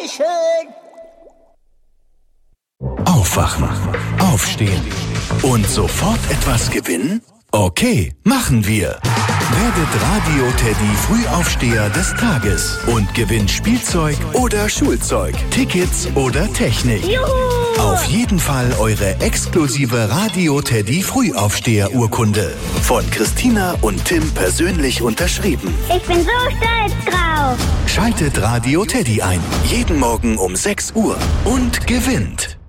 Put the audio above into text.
Dankeschön. Aufwachen, aufstehen und sofort etwas gewinnen? Okay, machen wir. Werdet Radio-Teddy Frühaufsteher des Tages und gewinnt Spielzeug oder Schulzeug, Tickets oder Technik. Juhu! Auf jeden Fall eure exklusive Radio-Teddy Frühaufsteher-Urkunde. Von Christina und Tim persönlich unterschrieben. Ich bin so stolz drauf. Schaltet Radio Teddy ein. Jeden Morgen um 6 Uhr und gewinnt.